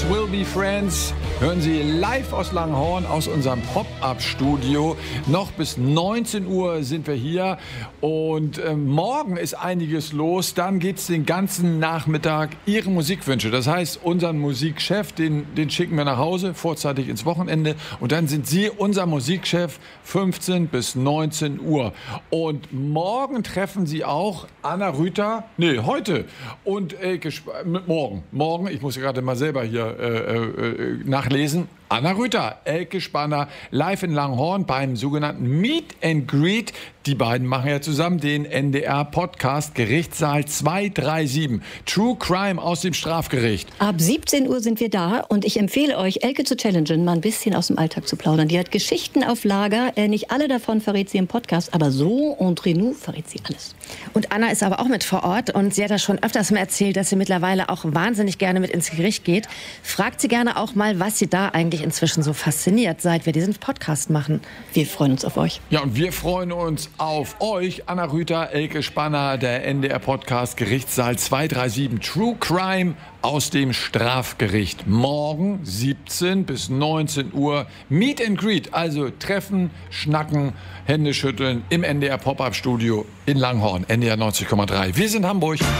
Boys Will Be Friends hören Sie live aus Langhorn, aus unserem Pop-Up-Studio. Noch bis 19 Uhr sind wir hier und morgen ist einiges los. Dann geht es den ganzen Nachmittag Ihre Musikwünsche. Das heißt, unseren Musikchef, den schicken wir nach Hause, vorzeitig ins Wochenende. Und dann sind Sie unser Musikchef 15 bis 19 Uhr. Und morgen treffen Sie auch Anna Rüther, heute und morgen, ich muss gerade mal selber hier nachlesen, Anna Rüther, Elke Spanner, live in Langhorn beim sogenannten Meet and Greet. Die beiden machen ja zusammen den NDR-Podcast Gerichtssaal 237. True Crime aus dem Strafgericht. Ab 17 Uhr sind wir da und ich empfehle euch, Elke zu challengen, mal ein bisschen aus dem Alltag zu plaudern. Die hat Geschichten auf Lager. Nicht alle davon verrät sie im Podcast, aber so entre nous verrät sie alles. Und Anna ist aber auch mit vor Ort und sie hat ja schon öfters mal erzählt, dass sie mittlerweile auch wahnsinnig gerne mit ins Gericht geht. Fragt sie gerne auch mal, was sie da eigentlich inzwischen so fasziniert, seit wir diesen Podcast machen. Wir freuen uns auf euch. Ja, und wir freuen uns auf euch, Anna Rüther, Elke Spanner, der NDR-Podcast Gerichtssaal 237 True Crime aus dem Strafgericht. Morgen 17 bis 19 Uhr Meet and Greet, also treffen, schnacken, Hände schütteln im NDR Pop-Up Studio in Langhorn, NDR 90,3. Wir sind Hamburg.